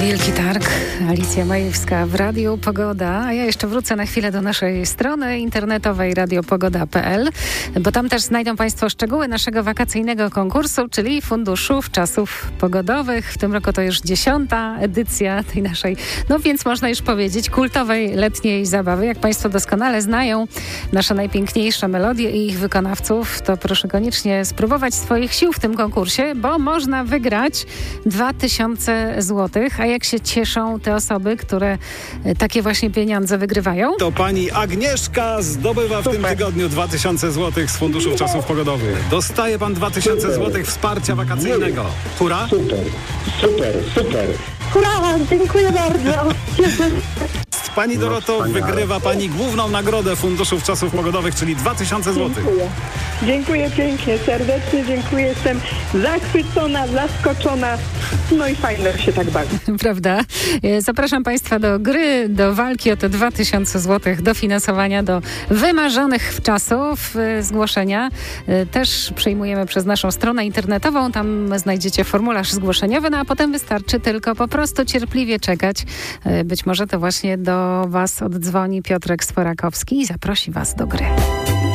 Wielki Targ, Alicja Majewska w Radiu Pogoda, a ja jeszcze wrócę na chwilę do naszej strony internetowej radiopogoda.pl, bo tam też znajdą Państwo szczegóły naszego wakacyjnego konkursu, czyli Funduszów Czasów Pogodowych. W tym roku to już 10. edycja tej naszej, no więc można już powiedzieć, kultowej letniej zabawy. Jak Państwo doskonale znają nasze najpiękniejsze melodie i ich wykonawców, to proszę koniecznie spróbować swoich sił w tym konkursie, bo można wygrać 2000 zł. A jak się cieszą te osoby, które takie właśnie pieniądze wygrywają? To pani Agnieszka zdobywa w tym tygodniu 2000 zł z Funduszów Czasów Pogodowych. Dostaje pan 2000 zł wsparcia wakacyjnego. Hurra? Super. Hurra, dziękuję bardzo. Pani Doroto, wygrywa pani główną nagrodę Funduszów Czasów Pogodowych, czyli 2000 zł. Dziękuję pięknie, serdecznie dziękuję. Jestem zachwycona, zaskoczona. No i fajnie się tak bawi. Prawda? Zapraszam Państwa do gry, do walki o te 2000 zł, dofinansowania do wymarzonych czasów. Zgłoszenia też przyjmujemy przez naszą stronę internetową. Tam znajdziecie formularz zgłoszeniowy, no a potem wystarczy tylko po prostu cierpliwie czekać. Być może to właśnie do Was oddzwoni Piotrek Sworakowski i zaprosi Was do gry.